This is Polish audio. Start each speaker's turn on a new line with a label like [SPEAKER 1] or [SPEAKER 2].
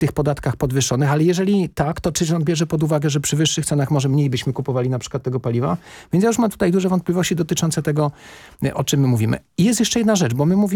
[SPEAKER 1] tych podatkach podwyższonych, ale jeżeli tak, to czy rząd bierze pod uwagę, że przy wyższych cenach może mniej byśmy kupowali na przykład tego paliwa? Więc ja już mam tutaj duże wątpliwości dotyczące tego, o czym my mówimy. I jest jeszcze jedna rzecz, bo my mówimy